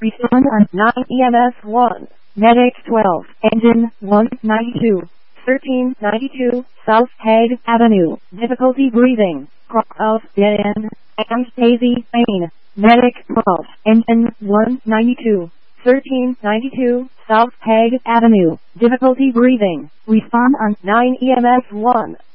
Respond on 9 EMS 1. Medic 12. Engine 192. 1392 South Hague Avenue. Difficulty breathing. Cross of in and Daisy Lane. Medic 12. Engine 192. 1392 South Hague Avenue. Difficulty breathing. Respond on 9 EMS 1.